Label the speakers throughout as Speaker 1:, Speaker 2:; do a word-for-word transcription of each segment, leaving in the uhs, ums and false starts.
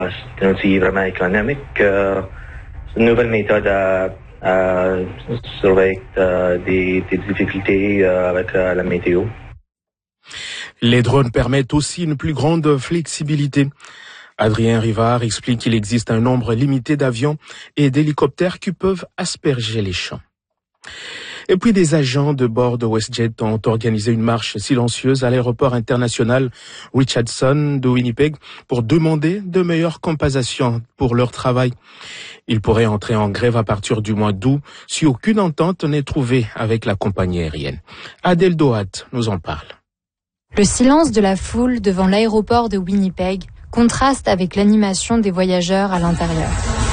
Speaker 1: c'est un outil vraiment économique. Euh, c'est une nouvelle méthode à, à surveiller euh, des, des difficultés euh, avec euh, la météo.
Speaker 2: Les drones permettent aussi une plus grande flexibilité. Adrien Rivard explique qu'il existe un nombre limité d'avions et d'hélicoptères qui peuvent asperger les champs. Et puis des agents de bord de WestJet ont organisé une marche silencieuse à l'aéroport international Richardson de Winnipeg pour demander de meilleures compensations pour leur travail. Ils pourraient entrer en grève à partir du mois d'août si aucune entente n'est trouvée avec la compagnie aérienne. Adèle Dohat nous en parle.
Speaker 3: Le silence de la foule devant l'aéroport de Winnipeg contraste avec l'animation des voyageurs à l'intérieur.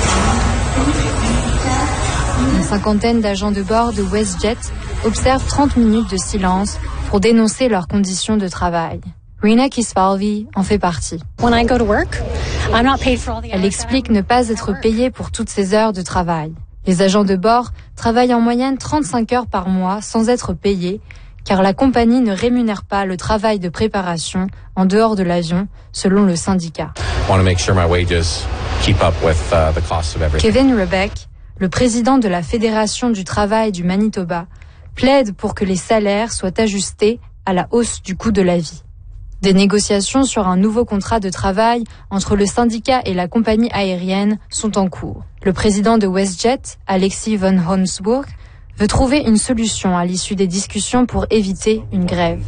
Speaker 3: Une cinquantaine d'agents de bord de WestJet observent trente minutes de silence pour dénoncer leurs conditions de travail. Rina Kisfalvi en fait partie. Elle explique ne pas être payée pour toutes ces heures de travail. Les agents de bord travaillent en moyenne trente-cinq heures par mois sans être payés, car la compagnie ne rémunère pas le travail de préparation en dehors de l'avion, selon le syndicat. Kevin Rebeck, le président de la Fédération du travail du Manitoba, plaide pour que les salaires soient ajustés à la hausse du coût de la vie. Des négociations sur un nouveau contrat de travail entre le syndicat et la compagnie aérienne sont en cours. Le président de WestJet, Alexis von Holmsburg, veut trouver une solution à l'issue des discussions pour éviter une grève.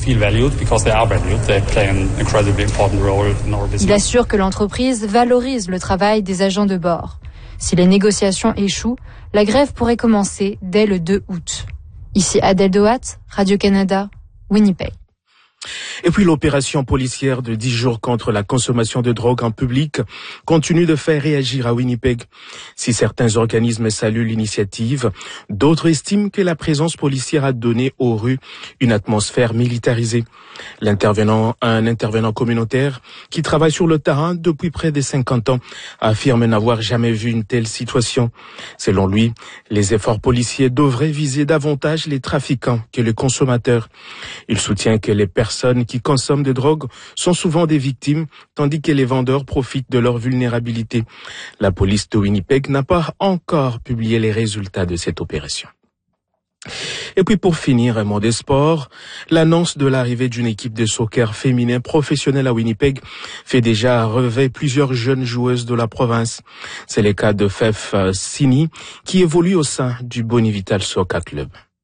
Speaker 3: Il assure que l'entreprise valorise le travail des agents de bord. Si les négociations échouent, la grève pourrait commencer dès le deux août. Ici Adèle Dohat, Radio-Canada, Winnipeg.
Speaker 2: Et puis l'opération policière de dix jours contre la consommation de drogue en public continue de faire réagir à Winnipeg. Si certains organismes saluent l'initiative, d'autres estiment que la présence policière a donné aux rues une atmosphère militarisée. L'intervenant, un intervenant communautaire qui travaille sur le terrain depuis près de cinquante ans affirme n'avoir jamais vu une telle situation. Selon lui, les efforts policiers devraient viser davantage les trafiquants que les consommateurs. Il soutient que les personnes personnes qui consomment de drogue sont souvent des victimes, tandis que les vendeurs profitent de leur vulnérabilité. La police de Winnipeg n'a pas encore publié les résultats de cette opération. Et puis pour finir, un mot des sports, l'annonce de l'arrivée d'une équipe de soccer féminin professionnelle à Winnipeg fait déjà rêver plusieurs jeunes joueuses de la province. C'est le cas de Fef Sini, qui évolue au sein du Bonivital Soccer Club.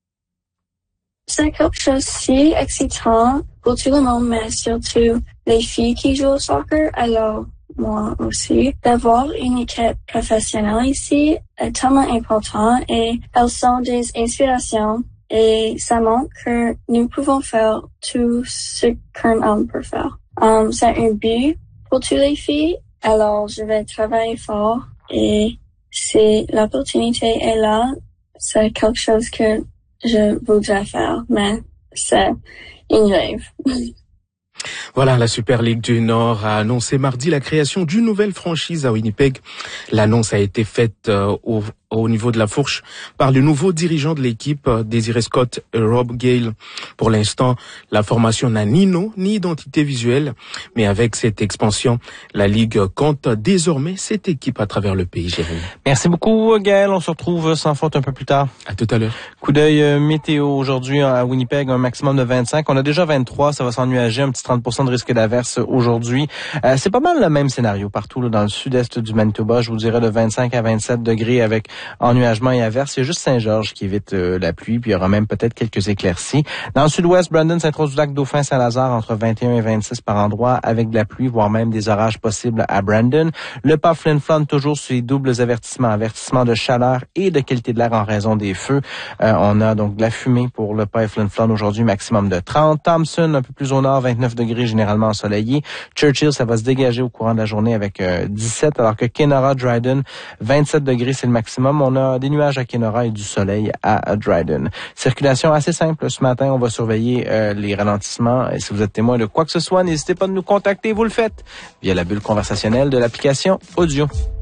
Speaker 4: C'est quelque chose si excitant pour tout le monde, mais surtout les filles qui jouent au soccer, alors moi aussi. D'avoir une équipe professionnelle ici est tellement important et elles sont des inspirations et ça montre que nous pouvons faire tout ce qu'un homme peut faire. Um, c'est un but pour toutes les filles, alors je vais travailler fort et si l'opportunité est là, c'est quelque chose que je voudrais faire, mais c'est une rêve.
Speaker 2: Voilà, la Super Ligue du Nord a annoncé mardi la création d'une nouvelle franchise à Winnipeg. L'annonce a été faite euh, au, au niveau de la fourche par le nouveau dirigeant de l'équipe, Désiré Scott et Rob Gale. Pour l'instant, la formation n'a ni nom ni identité visuelle, mais avec cette expansion, la Ligue compte désormais sept équipes à travers le pays, Jérémy.
Speaker 5: Merci beaucoup, Gaël. On se retrouve sans faute un peu plus tard.
Speaker 2: À tout à l'heure.
Speaker 5: Coup d'œil euh, météo aujourd'hui à Winnipeg, un maximum de vingt-cinq. On a déjà vingt-trois, ça va s'ennuager, un petit trente pour cent de risque d'averse aujourd'hui. Euh, c'est pas mal le même scénario partout là, dans le sud-est du Manitoba. Je vous dirais de vingt-cinq à vingt-sept degrés avec ennuagement et averse. Il y a juste Saint-Georges qui évite euh, la pluie, puis il y aura même peut-être quelques éclaircies. Dans le sud-ouest, Brandon, Saint-Rose-du-Lac, Dauphin, Saint-Lazare, entre vingt et un et vingt-six par endroit, avec de la pluie, voire même des orages possibles à Brandon. Le pas Flin-Flon, toujours sur les doubles avertissements, avertissements de chaleur et de qualité de l'air en raison des feux. Euh, on a donc de la fumée pour le pas et Flin-Flon aujourd'hui, maximum de trente. Thompson, un peu plus au nord, vingt-neuf degrés, généralement ensoleillé. Churchill, ça va se dégager au courant de la journée avec euh, dix-sept, alors que Kenora, Dryden, vingt-sept degrés, c'est le maximum. On a des nuages à Kenora et du soleil à, à Dryden. Circulation assez simple ce matin. On va surveiller euh, les ralentissements. Et si vous êtes témoin de quoi que ce soit, n'hésitez pas à nous contacter. Vous le faites via la bulle conversationnelle de l'application Audio.